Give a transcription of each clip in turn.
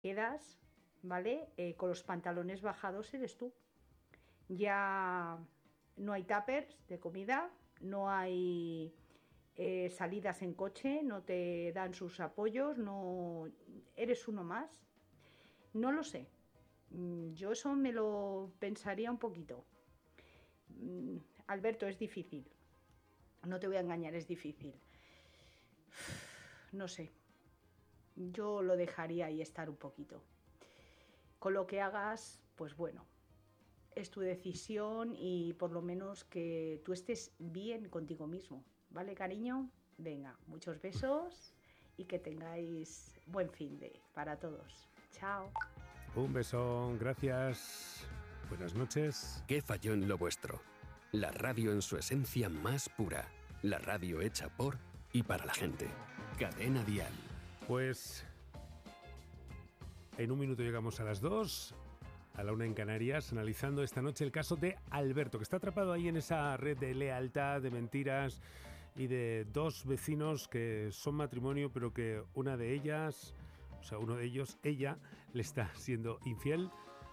quedas, ¿vale? Con los pantalones bajados eres tú. Ya no hay tuppers de comida, no hay salidas en coche, no te dan sus apoyos, no eres uno más. No lo sé. Yo eso me lo pensaría un poquito. Alberto, es difícil. No te voy a engañar, es difícil. No sé. Yo lo dejaría ahí estar un poquito. Con lo que hagas, pues bueno, es tu decisión y por lo menos que tú estés bien contigo mismo. ¿Vale, cariño? Venga, muchos besos y que tengáis buen fin de para todos. Chao. Un beso, gracias. Buenas noches. ¿Qué falló en lo vuestro? La radio en su esencia más pura. La radio hecha por y para la gente. Cadena Dial. Pues en un minuto llegamos a las 2, a la 1 en Canarias, analizando esta noche el caso de Alberto, que está atrapado ahí en esa red de lealtad, de mentiras y de dos vecinos que son matrimonio, pero que una de ellas, o sea, uno de ellos, ella, le está siendo infiel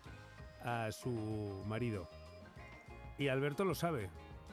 a su marido. Y Alberto lo sabe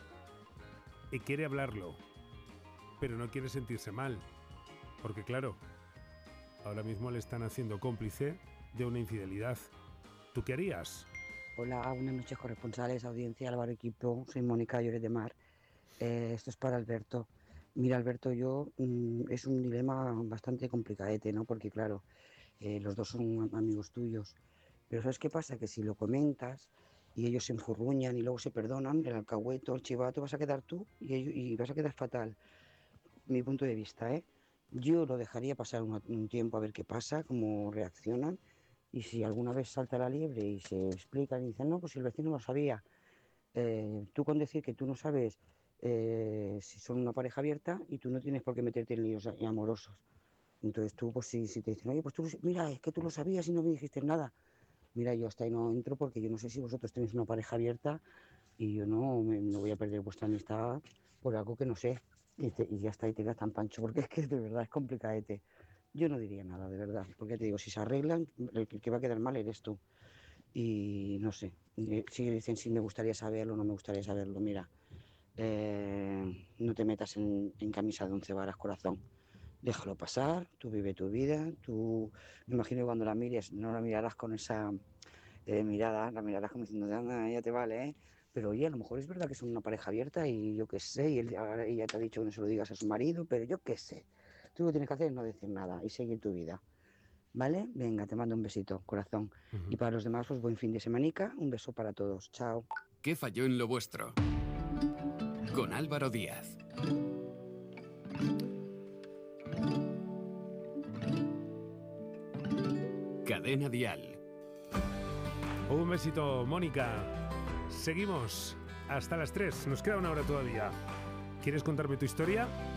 y quiere hablarlo, pero no quiere sentirse mal, porque claro, ahora mismo le están haciendo cómplice de una infidelidad. ¿Tú qué harías? Hola, buenas noches, corresponsales, audiencia, Álvaro, equipo. Soy Mónica Lloret de Mar. Esto es para Alberto. Mira, Alberto, es un dilema bastante complicadete, ¿no? Porque claro, los dos son amigos tuyos. Pero ¿sabes qué pasa? Que si lo comentas y ellos se enfurruñan y luego se perdonan, el alcahueto, el chivato, vas a quedar tú y vas a quedar fatal. Mi punto de vista, ¿eh? Yo lo dejaría pasar un tiempo a ver qué pasa, cómo reaccionan. Y si alguna vez salta la liebre y se explican y dicen, no, pues si el vecino lo sabía, tú con decir que tú no sabes si son una pareja abierta y tú no tienes por qué meterte en líos amorosos. Entonces tú, pues si te dicen, oye, pues tú, mira, es que tú lo sabías y no me dijiste nada. Mira, yo hasta ahí no entro porque yo no sé si vosotros tenéis una pareja abierta y yo no voy a perder vuestra amistad por algo que no sé. Y ya está, y te quedas tan pancho, porque es que de verdad es complicadete. Yo no diría nada, de verdad, porque te digo, si se arreglan, el que va a quedar mal eres tú. Y no sé, si dicen si me gustaría saberlo o no me gustaría saberlo, mira, no te metas en camisa de 11 varas, corazón. Déjalo pasar, tú vive tu vida, tú, me imagino que cuando la mires, no la mirarás con esa mirada, la mirarás como diciendo, anda, ya te vale, ¿eh? Pero oye, a lo mejor es verdad que son una pareja abierta y yo qué sé, y ahora ella te ha dicho que no se lo digas a su marido, pero yo qué sé. Tú lo que tienes que hacer es no decir nada y seguir tu vida. ¿Vale? Venga, te mando un besito, corazón. Y para los demás, pues buen fin de semanica. Un beso para todos. Chao. ¿Qué falló en lo vuestro? Con Álvaro Díaz. Cadena Dial. Un besito, Mónica. Seguimos hasta las 3. Nos queda una hora todavía. ¿Quieres contarme tu historia?